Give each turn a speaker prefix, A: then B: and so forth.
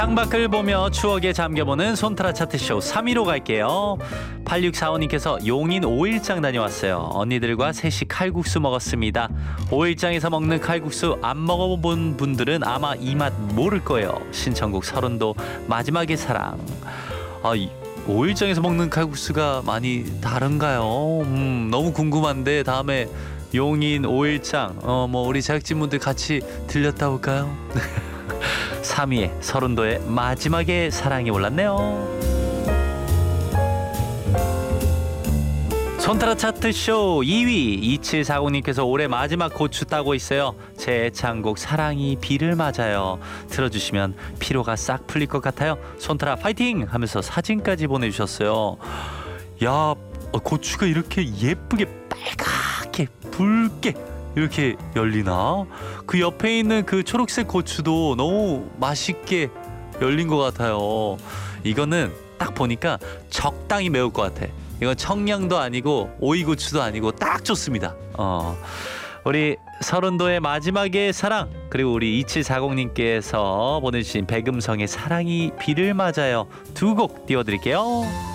A: 창밖을 보며 추억에 잠겨보는 손트라 차트쇼 3위로 갈게요. 8645님께서 용인 5일장 다녀왔어요. 언니들과 셋이 칼국수 먹었습니다. 5일장에서 먹는 칼국수 안 먹어본 분들은 아마 이 맛 모를 거예요. 신청곡 서른도 마지막의 사랑. 5일장에서 먹는 칼국수가 많이 다른가요? 너무 궁금한데 다음에 용인 5일장 우리 제작진분들 같이 들렸다 올까요? 3위에 서른도의 마지막에 사랑이 올랐네요. 손트라 차트쇼 2위 2740님께서 올해 마지막 고추 따고 있어요. 제 애창곡 사랑이 비를 맞아요. 들어주시면 피로가 싹 풀릴 것 같아요. 손트라 파이팅 하면서 사진까지 보내주셨어요. 야, 고추가 이렇게 예쁘게 빨갛게 붉게 이렇게 열리나? 그 옆에 있는 그 초록색 고추도 너무 맛있게 열린 것 같아요. 이거는 딱 보니까 적당히 매울 것 같아. 이건 청양도 아니고 오이고추도 아니고 딱 좋습니다. 우리 서른도의 마지막의 사랑, 그리고 우리 2740님께서 보내주신 백음성의 사랑이 비를 맞아요. 두 곡 띄워드릴게요.